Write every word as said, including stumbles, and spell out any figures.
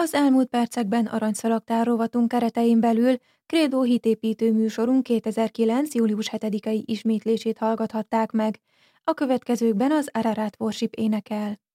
Az elmúlt percekben Aranyszalagtár rovatunk keretein belül Credo hitépítő műsorunk kétezer-kilenc. július hetedikei ismétlését hallgathatták meg. A következőkben az Ararat Worship énekel.